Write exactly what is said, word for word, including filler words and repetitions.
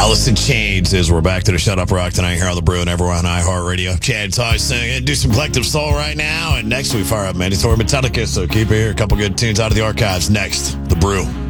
Alice in Chains is we're back to the Shut Up Rock tonight here on the Brew and everyone on iHeartRadio. Chad Tosh singing, do some Collective Soul right now, and next we fire up Mandatory Metallica, so keep it here. A couple good tunes out of the archives next. The Brew.